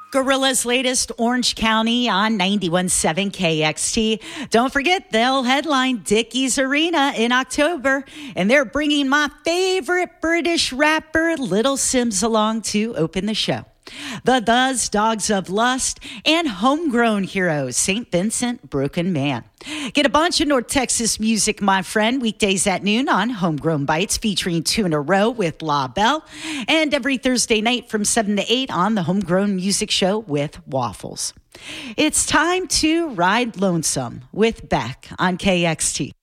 Gorilla's latest, Orange County on 91.7 KXT. Don't forget, they'll headline Dickies Arena in October, and they're bringing my favorite British rapper, Little Simz, along to open the show. The Thus, Dogs of Lust, and homegrown heroes, St. Vincent, Broken Man. Get a bunch of North Texas music, my friend, weekdays at noon on Homegrown Bites, featuring Two in a Row with La Belle, and every Thursday night from 7 to 8 on the Homegrown Music Show with Waffles. It's time to ride lonesome with Beck on KXT.